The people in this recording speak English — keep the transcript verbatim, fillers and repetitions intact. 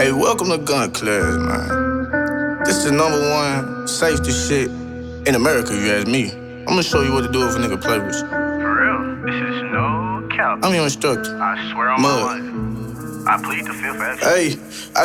Hey, welcome to Gun Class, man. This is the number one safety shit in America, you ask me. I'm gonna show you what to do if a nigga play with you. For real, this is no cap. I'm your instructor. I swear on Mud. my life. I plead the fifth. Hey, I